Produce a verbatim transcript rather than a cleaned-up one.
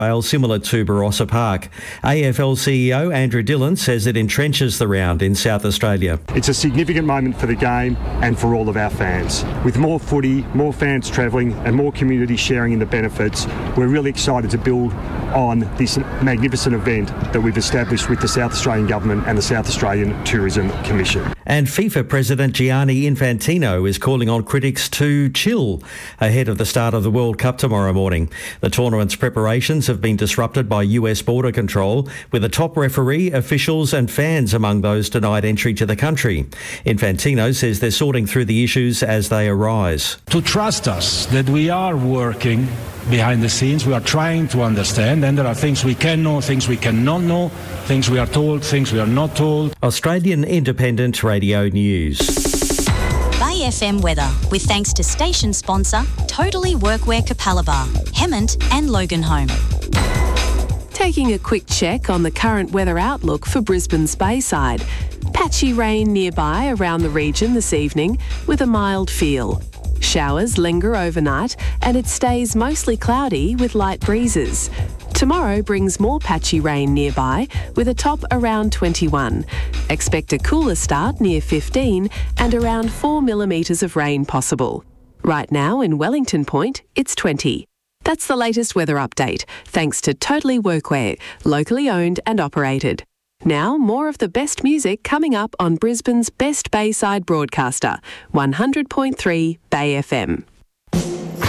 similar to Barossa Park. A F L C E O Andrew Dillon says it entrenches the round in South Australia. It's a significant moment for the game and for all of our fans. With more footy, more fans travelling and more community sharing in the benefits, we're really excited to build on this magnificent event that we've established with the South Australian Government and the South Australian Tourism Commission. And FIFA President Gianni Infantino is calling on critics to chill ahead of the start of the World Cup tomorrow morning. The tournament's preparations have been disrupted by U S border control, with a top referee, officials and fans among those denied entry to the country. Infantino says they're sorting through the issues as they arise. To trust us that we are working behind the scenes, we are trying to understand, and there are things we can know, things we cannot know, things we are told, things we are not told. Australian Independent Radio News. Bay F M weather, with thanks to station sponsor Totally Workwear Capalaba, Hemmant and Loganholme. Taking a quick check on the current weather outlook for Brisbane's Bayside. Patchy rain nearby around the region this evening with a mild feel. Showers linger overnight and it stays mostly cloudy with light breezes. Tomorrow brings more patchy rain nearby with a top around twenty-one. Expect a cooler start near fifteen and around four millimetres of rain possible. Right now in Wellington Point, it's twenty. That's the latest weather update, thanks to Totally Workwear, locally owned and operated. Now, more of the best music coming up on Brisbane's best Bayside broadcaster, one hundred point three Bay F M.